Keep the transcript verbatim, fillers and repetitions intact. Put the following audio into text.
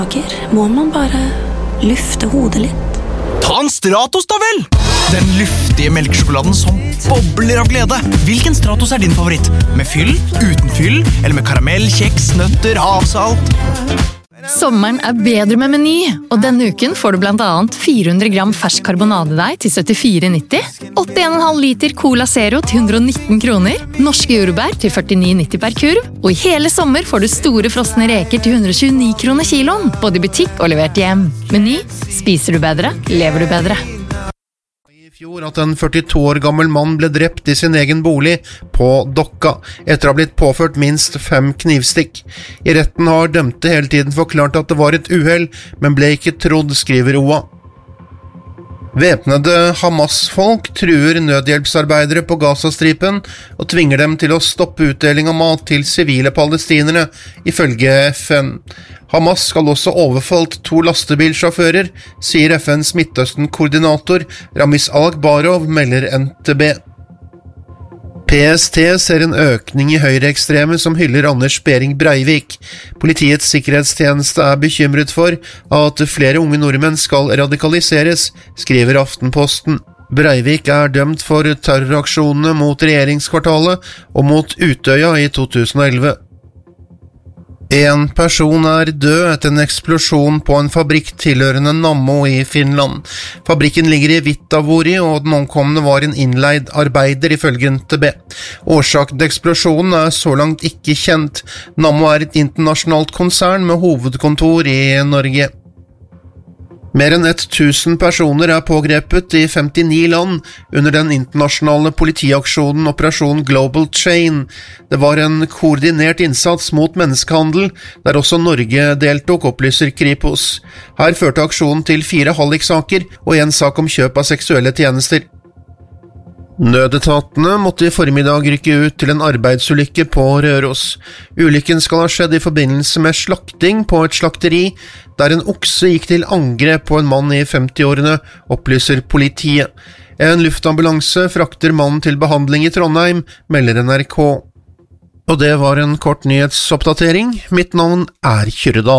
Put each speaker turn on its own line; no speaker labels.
Må man bare lufte hodet litt?
Ta en Stratos da vel! Den luftige melkesjokoladen som bobler av glede. Hvilken Stratos er din favoritt? Med fyll, uten fyll, eller med karamell, kjeks, nøtter, havsalt?
Sommeren er bedre med Meny, og denne uken får du blant annet fire hundre gram fersk karbonadedeig til syttifire nitti, åtte komma fem liter Cola Zero til hundre og nitten kroner, norske jordbær til førtini nitti per kurv, og i hele sommer får du store frosne reker til hundre og tjueni kroner kiloen, både i butikk og levert hjem. Meny, spiser du bedre, lever du bedre.
I fjor at en førtito år gammel mann ble drept i sin egen bolig på Dokka, etter å ha blitt påført minst fem knivstikk. I retten har dømte hele tiden forklart at det var et uhell, men ble ikke trodd, skriver O A. Væpnede Hamas-folk truer nødhjelpsarbeidere på Gazastripen og tvinger dem til å stoppe utdeling av mat til sivile palestinere, ifølge F N. Hamas skal også overfalt to lastebilsjåfører, sier F N's Midtøsten-koordinator Ramiz Al-Akbarov, melder N T B. P S T ser en økning i høyreekstreme som hyller Anders Behring Breivik. Politiets sikkerhetstjeneste er bekymret for at flere unge nordmenn skal radikaliseres, skriver Aftenposten. Breivik er dømt for terroraksjonene mot regjeringskvartalet og mot Utøya i to tusen og elleve. En person er død etter en eksplosjon på en fabrikk tilhørende Nammo i Finland. Fabrikken ligger i Vitavori, og den omkomne var en innleid arbeider, ifølge N T B. Årsaken til eksplosjonen er så langt ikke kjent. Nammo er et internasjonalt konsern med hovedkontor i Norge. Mer enn tusen personer er pågrepet i femtini land under den internasjonale politiaksjonen Operasjon Global Chain. Det var en koordinert innsats mot menneskehandel, der også Norge deltok, opplyser Kripos. Her førte aksjonen til fire halliksaker og en sak om kjøp av seksuelle tjenester. Nødetatene måtte i formiddag rykke ut til en arbeidsulykke på Røros. Ulykken skal ha skjedd i forbindelse med slakting på et slakteri, der en okse gikk til angrep på en mann i femti-årene, opplyser politiet. En luftambulanse frakter mannen til behandling i Trondheim, melder N R K. Og det var en kort nyhetsoppdatering. Mitt navn er Kyrre Dahl.